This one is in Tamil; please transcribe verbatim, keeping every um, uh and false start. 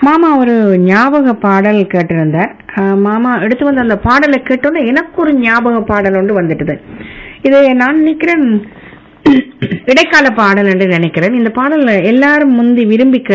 மாமா ஒரு ஞாபக பாடல் கேட்டிருந்தார். அஹ், மாமா எடுத்து வந்த அந்த பாடலை கேட்டோன்னே எனக்கு ஒரு ஞாபக பாடல் ஒன்று வந்துட்டுது. இது நான் நினைக்கிறேன் இடைக்கால பாடல் என்று நினைக்கிறேன். இந்த பாடல் எல்லாரும் முந்தி விரும்பி